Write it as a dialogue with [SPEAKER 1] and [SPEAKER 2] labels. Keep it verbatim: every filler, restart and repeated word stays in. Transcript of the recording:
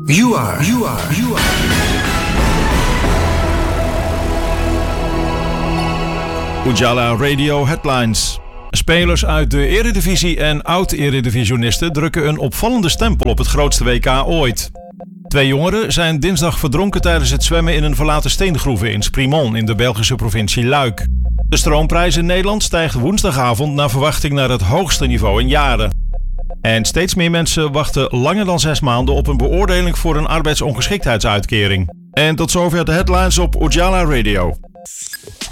[SPEAKER 1] You are, you are, you are.
[SPEAKER 2] Ujala Radio Headlines. Spelers uit de Eredivisie en oud-Eredivisionisten drukken een opvallende stempel op het grootste W K ooit. Twee jongeren zijn dinsdag verdronken tijdens het zwemmen in een verlaten steengroeve in Sprimont in de Belgische provincie Luik. De stroomprijs in Nederland stijgt woensdagavond naar verwachting naar het hoogste niveau in jaren. En steeds meer mensen wachten langer dan zes maanden op een beoordeling voor een arbeidsongeschiktheidsuitkering. En tot zover de headlines op Ujala Radio.